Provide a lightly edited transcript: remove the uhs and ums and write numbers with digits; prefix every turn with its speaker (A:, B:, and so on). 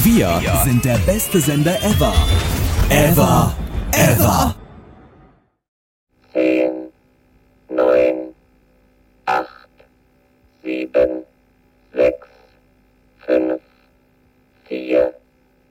A: Wir sind der beste Sender ever. Ever. Ever.
B: 10, 9, 8, 7, 6,